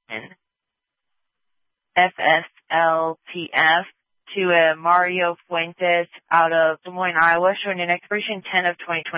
FSLTF to Mario Fuentes out of Des Moines, Iowa, showing an expiration 10 of 2020.